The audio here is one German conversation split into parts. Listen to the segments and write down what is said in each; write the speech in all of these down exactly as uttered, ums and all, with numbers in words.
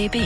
B B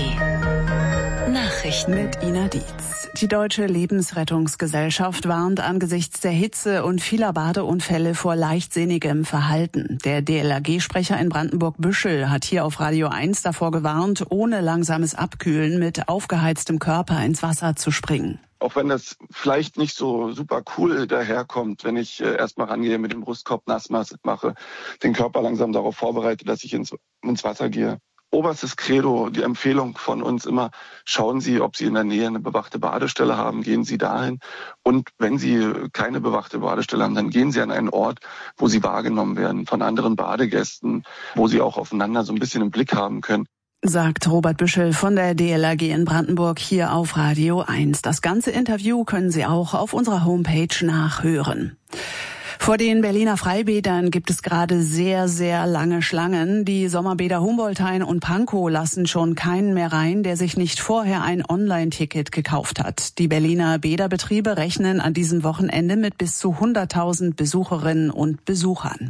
Nachrichten mit Ina Dietz. Die Deutsche Lebensrettungsgesellschaft warnt angesichts der Hitze und vieler Badeunfälle vor leichtsinnigem Verhalten. Der D L R G-Sprecher in Brandenburg-Büschel hat hier auf Radio eins davor gewarnt, ohne langsames Abkühlen mit aufgeheiztem Körper ins Wasser zu springen. Auch wenn das vielleicht nicht so super cool daherkommt, wenn ich äh, erstmal rangehe, mit dem Brustkorb nass mache, den Körper langsam darauf vorbereite, dass ich ins, ins Wasser gehe. Oberstes Credo, die Empfehlung von uns immer, schauen Sie, ob Sie in der Nähe eine bewachte Badestelle haben, gehen Sie dahin. Und wenn Sie keine bewachte Badestelle haben, dann gehen Sie an einen Ort, wo Sie wahrgenommen werden von anderen Badegästen, wo Sie auch aufeinander so ein bisschen im Blick haben können. Sagt Robert Büschel von der D L R G in Brandenburg hier auf Radio eins. Das ganze Interview können Sie auch auf unserer Homepage nachhören. Vor den Berliner Freibädern gibt es gerade sehr, sehr lange Schlangen. Die Sommerbäder Humboldthain und Pankow lassen schon keinen mehr rein, der sich nicht vorher ein Online-Ticket gekauft hat. Die Berliner Bäderbetriebe rechnen an diesem Wochenende mit bis zu hunderttausend Besucherinnen und Besuchern.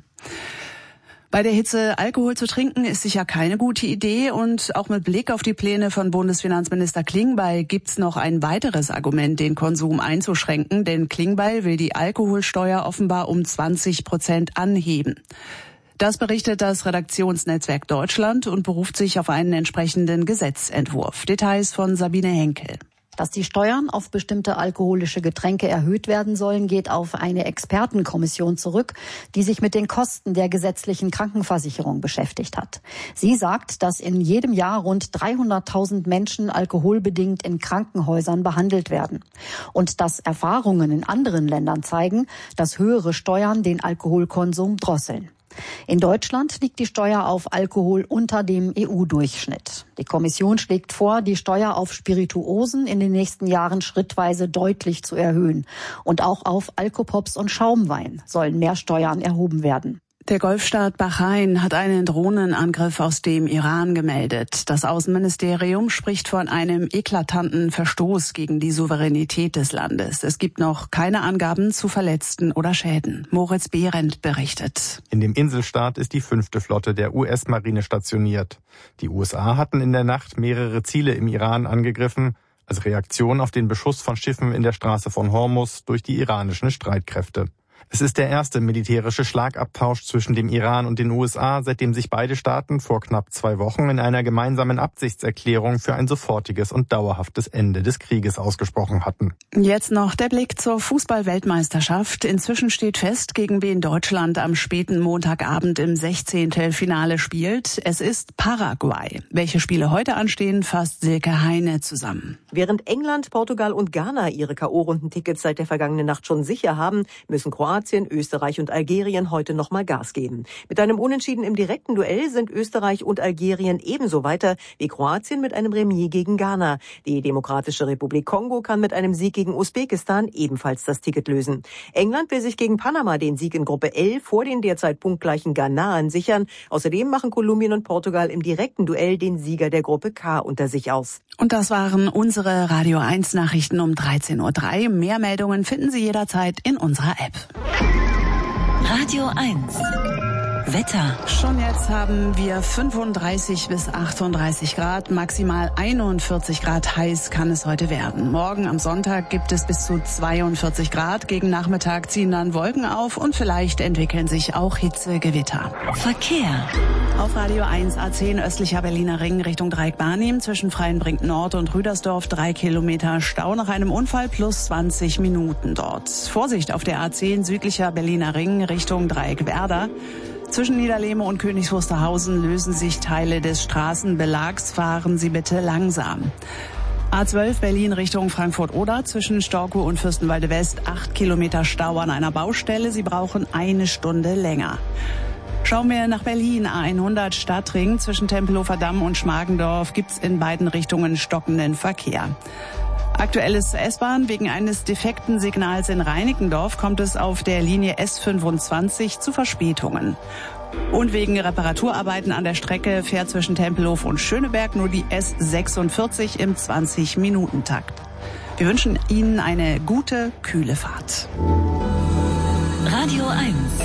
Bei der Hitze Alkohol zu trinken ist sicher keine gute Idee, und auch mit Blick auf die Pläne von Bundesfinanzminister Klingbeil gibt's noch ein weiteres Argument, den Konsum einzuschränken, denn Klingbeil will die Alkoholsteuer offenbar um zwanzig Prozent anheben. Das berichtet das Redaktionsnetzwerk Deutschland und beruft sich auf einen entsprechenden Gesetzentwurf. Details von Sabine Henkel. Dass die Steuern auf bestimmte alkoholische Getränke erhöht werden sollen, geht auf eine Expertenkommission zurück, die sich mit den Kosten der gesetzlichen Krankenversicherung beschäftigt hat. Sie sagt, dass in jedem Jahr rund dreihunderttausend Menschen alkoholbedingt in Krankenhäusern behandelt werden. Und dass Erfahrungen in anderen Ländern zeigen, dass höhere Steuern den Alkoholkonsum drosseln. In Deutschland liegt die Steuer auf Alkohol unter dem E U-Durchschnitt. Die Kommission schlägt vor, die Steuer auf Spirituosen in den nächsten Jahren schrittweise deutlich zu erhöhen. Und auch auf Alkopops und Schaumwein sollen mehr Steuern erhoben werden. Der Golfstaat Bahrain hat einen Drohnenangriff aus dem Iran gemeldet. Das Außenministerium spricht von einem eklatanten Verstoß gegen die Souveränität des Landes. Es gibt noch keine Angaben zu Verletzten oder Schäden. Moritz Behrendt berichtet. In dem Inselstaat ist die fünfte Flotte der U S-Marine stationiert. Die U S A hatten in der Nacht mehrere Ziele im Iran angegriffen, als Reaktion auf den Beschuss von Schiffen in der Straße von Hormuz durch die iranischen Streitkräfte. Es ist der erste militärische Schlagabtausch zwischen dem Iran und den U S A, seitdem sich beide Staaten vor knapp zwei Wochen in einer gemeinsamen Absichtserklärung für ein sofortiges und dauerhaftes Ende des Krieges ausgesprochen hatten. Jetzt noch der Blick zur Fußball-Weltmeisterschaft. Inzwischen steht fest, gegen wen Deutschland am späten Montagabend im Sechzehntelfinale spielt. Es ist Paraguay. Welche Spiele heute anstehen, fasst Silke Heine zusammen. Während England, Portugal und Ghana ihre K O-Rundentickets seit der vergangenen Nacht schon sicher haben, müssen Kroatien, Österreich und Algerien heute nochmal Gas geben. Mit einem Unentschieden im direkten Duell sind Österreich und Algerien ebenso weiter wie Kroatien mit einem Remis gegen Ghana. Die Demokratische Republik Kongo kann mit einem Sieg gegen Usbekistan ebenfalls das Ticket lösen. England will sich gegen Panama den Sieg in Gruppe L vor den derzeit punktgleichen Ghanaern sichern. Außerdem machen Kolumbien und Portugal im direkten Duell den Sieger der Gruppe K unter sich aus. Und das waren unsere Radio eins Nachrichten um dreizehn Uhr drei. Mehr Meldungen finden Sie jederzeit in unserer App. Radio eins Wetter. Schon jetzt haben wir fünfunddreißig bis achtunddreißig Grad, maximal einundvierzig Grad heiß kann es heute werden. Morgen am Sonntag gibt es bis zu zweiundvierzig Grad. Gegen Nachmittag ziehen dann Wolken auf und vielleicht entwickeln sich auch Hitzegewitter. Verkehr. Auf Radio eins A zehn östlicher Berliner Ring Richtung Dreieck-Barnim zwischen Freienbrink Nord und Rüdersdorf drei Kilometer Stau nach einem Unfall plus zwanzig Minuten dort. Vorsicht auf der A zehn südlicher Berliner Ring Richtung Dreieck-Werder. Zwischen Niederlehme und Königs Wusterhausen lösen sich Teile des Straßenbelags. Fahren Sie bitte langsam. A zwölf Berlin Richtung Frankfurt-Oder zwischen Storkow und Fürstenwalde West acht Kilometer Stau an einer Baustelle. Sie brauchen eine Stunde länger. Schauen wir nach Berlin. A hundert Stadtring zwischen Tempelhofer Damm und Schmargendorf gibt's in beiden Richtungen stockenden Verkehr. Aktuell ist S-Bahn. Wegen eines defekten Signals in Reinickendorf kommt es auf der Linie S fünfundzwanzig zu Verspätungen. Und wegen Reparaturarbeiten an der Strecke fährt zwischen Tempelhof und Schöneberg nur die S sechsundvierzig im zwanzig-Minuten-Takt. Wir wünschen Ihnen eine gute, kühle Fahrt. Radio eins.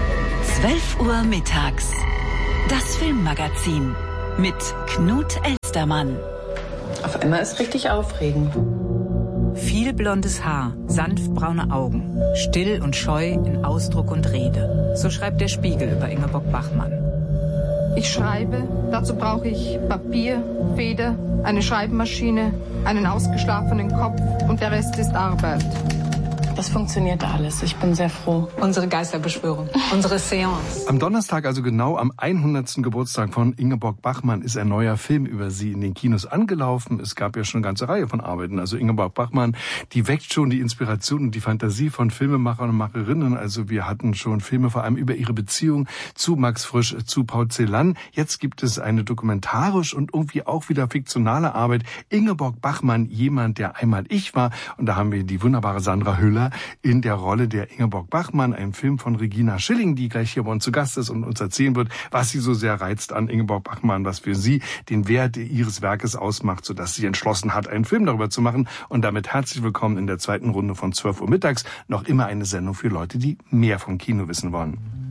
zwölf Uhr mittags. Das Filmmagazin mit Knut Elster. bester Mann. Auf einmal ist richtig aufregend. Viel blondes Haar, sanft braune Augen, still und scheu in Ausdruck und Rede. So schreibt der Spiegel über Ingeborg Bachmann. Ich schreibe, dazu brauche ich Papier, Feder, eine Schreibmaschine, einen ausgeschlafenen Kopf und der Rest ist Arbeit. Das funktioniert alles. Ich bin sehr froh. Unsere Geisterbeschwörung, unsere Seance. Am Donnerstag, also genau am hundertsten Geburtstag von Ingeborg Bachmann, ist ein neuer Film über sie in den Kinos angelaufen. Es gab ja schon eine ganze Reihe von Arbeiten. Also Ingeborg Bachmann, die weckt schon die Inspiration und die Fantasie von Filmemachern und Macherinnen. Also wir hatten schon Filme vor allem über ihre Beziehung zu Max Frisch, zu Paul Celan. Jetzt gibt es eine dokumentarisch und irgendwie auch wieder fiktionale Arbeit. Ingeborg Bachmann, jemand, der einmal ich war. Und da haben wir die wunderbare Sandra Hüller in der Rolle der Ingeborg Bachmann, ein Film von Regina Schilling, die gleich hier bei uns zu Gast ist und uns erzählen wird, was sie so sehr reizt an Ingeborg Bachmann, was für sie den Wert ihres Werkes ausmacht, sodass sie entschlossen hat, einen Film darüber zu machen. Und damit herzlich willkommen in der zweiten Runde von zwölf Uhr mittags. Noch immer eine Sendung für Leute, die mehr vom Kino wissen wollen.